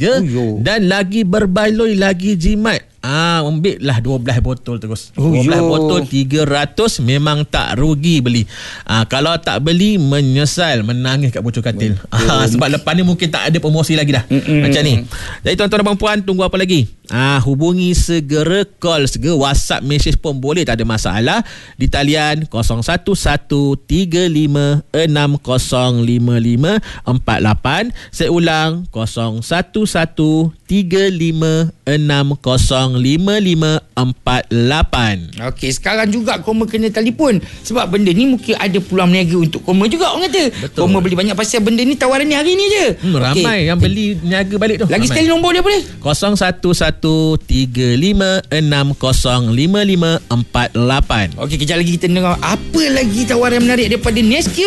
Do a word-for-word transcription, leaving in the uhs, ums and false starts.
tiga oh, dan lagi berbaloi, lagi jimat. Ah, ambil lah dua belas botol terus. Oh, dua belas yo. botol tiga ratus, memang tak rugi beli. Ah, kalau tak beli menyesal, menangis kat bocor katil. Ah, sebab lepas ni mungkin tak ada promosi lagi dah. Mm-mm. Macam ni. Jadi tuan-tuan dan puan, tunggu apa lagi? Ah, hubungi segera, call segera, WhatsApp, message pun boleh, tak ada masalah. Di talian kosong satu satu tiga lima enam kosong lima lima empat lapan. Saya ulang, kosong satu satu tiga lima enam kosong lima lima empat lapan. Okey, sekarang juga Koma kena telefon sebab benda ni mungkin ada peluang meniaga untuk Koma juga, orang kata. Betul. Koma beli banyak pasal benda ni, tawaran ni hari ni je. Hmm, ramai okay. yang beli niaga balik tu. Lagi ramai. sekali nombor dia boleh? kosong satu satu tiga lima enam kosong lima lima empat lapan. Okey, kejap lagi kita dengar apa lagi tawaran menarik daripada Nescafe.